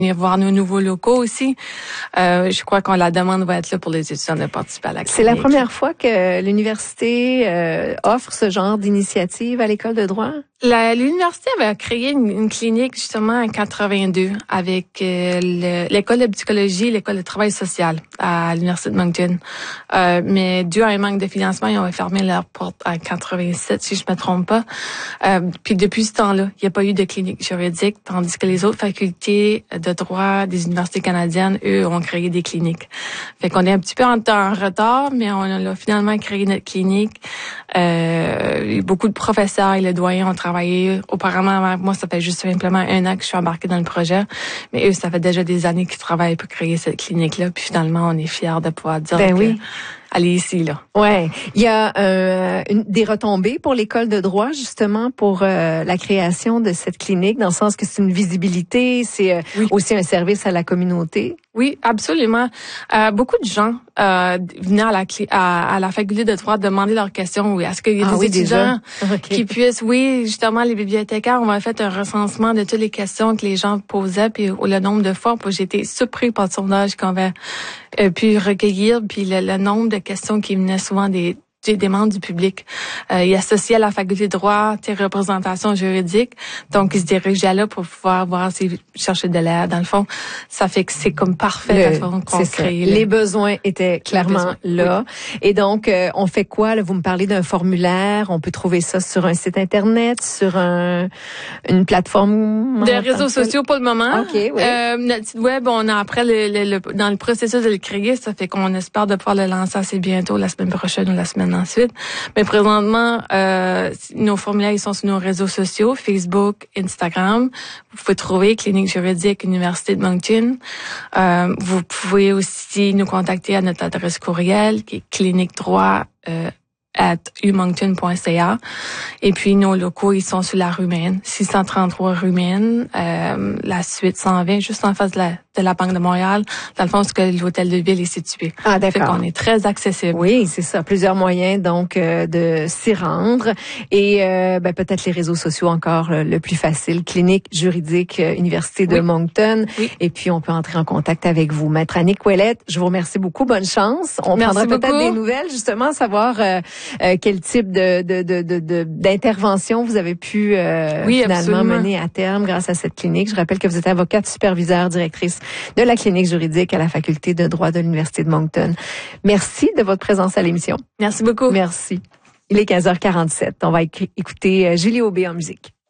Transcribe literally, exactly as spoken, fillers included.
venir voir nos nouveaux locaux aussi. Euh, je crois que la demande va être là pour les étudiants de participer à la clinique. C'est la première fois que l'université euh, offre ce genre d'initiative à l'école de droit? La, l'université avait créé une, une clinique justement en quatre-vingt-deux avec euh, le, l'école de psychologie, l'école de travail social à l'université de Moncton. Euh, mais dû à un manque de financement, ils ont fermé leurs portes en quatre-vingt-sept, si je me trompe pas. Euh, puis depuis ce temps-là, il n'y a pas eu de clinique juridique, tandis que les autres facultés de droit des universités canadiennes, eux, ont créé des cliniques. Fait qu'on est un petit peu en, en retard, mais on a finalement créé notre clinique. Euh, beaucoup de professeurs et les doyens ont travaillé auparavant. Moi, ça fait juste simplement un an que je suis embarquée dans le projet, mais eux, ça fait déjà des années qu'ils travaillent pour créer cette clinique-là. Puis finalement, on est fiers de pouvoir dire ben que, oui. allez ici là. Ouais, il y a euh, une, des retombées pour l'école de droit justement pour euh, la création de cette clinique, dans le sens que c'est une visibilité, c'est euh, oui. aussi un service à la communauté. Oui, absolument. Euh, beaucoup de gens euh, venaient à la, à, à la faculté de droit demander leurs questions. Oui, est-ce qu'il y a ah des oui, étudiants okay. qui puissent, oui, justement, les bibliothécaires, on a fait un recensement de toutes les questions que les gens posaient, puis le nombre de fois, j'ai été surpris par le sondage qu'on avait euh, pu recueillir, puis le, le nombre de questions qui venaient souvent des des membres du public. Euh, il associait à la faculté de droit tes représentations juridiques. Donc, il se dirigeait là pour pouvoir voir s'il cherchait de l'aide. Dans le fond, ça fait que c'est comme parfait le, la façon qu'on crée. Le... Les besoins étaient clairement besoins, là. Oui. Et donc, euh, on fait quoi? Là, vous me parlez d'un formulaire. On peut trouver ça sur un site Internet, sur un, une plateforme? De réseaux sociaux pour le moment. OK, oui. Euh, notre site web, on a après le, le, le, dans le processus de le créer, ça fait qu'on espère de pouvoir le lancer assez bientôt, la semaine prochaine ou la semaine ensuite. Mais présentement, euh, nos formulaires ils sont sur nos réseaux sociaux, Facebook, Instagram. Vous pouvez trouver Clinique juridique Université de Moncton. Euh, vous pouvez aussi nous contacter à notre adresse courriel qui est clinique droit euh, at u moncton point c a. Et puis, nos locaux, ils sont sur la rue Maine, six cent trente-trois rue Maine, euh, la suite cent vingt, juste en face de la, de la Banque de Montréal. Dans le fond, c'est que l'hôtel de ville est situé. Ah, d'accord. Fait qu'on est très accessible. Oui, c'est ça. Plusieurs moyens, donc, euh, de s'y rendre. Et, euh, ben, peut-être les réseaux sociaux encore euh, le plus facile. Clinique juridique, euh, Université de oui. Moncton. Oui. Et puis, on peut entrer en contact avec vous. Maître Annick Ouellette, je vous remercie beaucoup. Bonne chance. On Merci prendra peut-être beaucoup. des nouvelles, justement, savoir euh, euh, quel type de, de, de, de, de d'intervention vous avez pu euh, oui, finalement absolument. mener à terme grâce à cette clinique. Je rappelle que vous êtes avocate superviseure, directrice de la clinique juridique à la faculté de droit de l'Université de Moncton. Merci de votre présence à l'émission. Merci beaucoup. Merci. Il est quinze heures quarante-sept. On va écouter Julie Aubé en musique.